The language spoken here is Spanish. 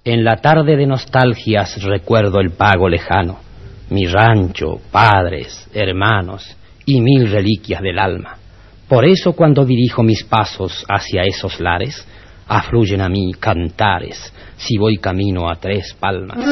En la tarde de nostalgias recuerdo el pago lejano, mi rancho, padres, hermanos y 1000 reliquias del alma. Por eso cuando dirijo mis pasos hacia esos lares, afluyen a mí cantares, si voy camino a 3 Palmas.